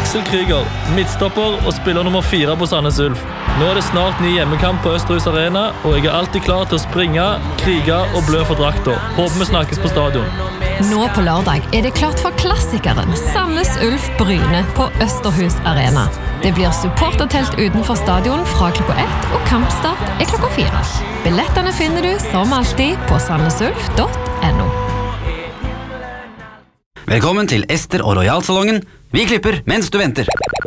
Aksel Krüger, midtstopper og spiller nummer 4 på Sandnes Ulf. Nå det snart ny hjemmekamp på Østerhus Arena, og jeg alltid klar til å springe, krige og blø for drakter. Håper vi snakkes på stadion. Nå på lørdag det klart for klassikeren Sandnes Ulf Bryne på Østerhus Arena. Det blir supportertelt utenfor stadion fra klokka 1, og kampstart klokka 4. Billettene finner du som alltid på sandnesulf.no. Velkommen til Ester og Royal-salongen. Vi klipper mens du venter.